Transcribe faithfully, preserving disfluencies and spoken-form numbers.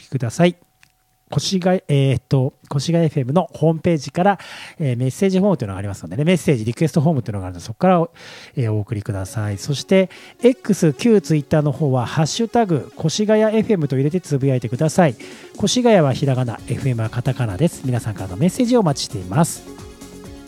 ください。越谷、えー、っと、越谷 エフエム のホームページから、えー、メッセージフォームというのがありますので、ね、メッセージ、リクエストフォームというのがあるので、そこから、えー、お送りください。そして、X、旧 Twitter の方は、ハッシュタグ、越谷 エフエム と入れてつぶやいてください。越谷はひらがな、エフエム はカタカナです。皆さんからのメッセージをお待ちしています。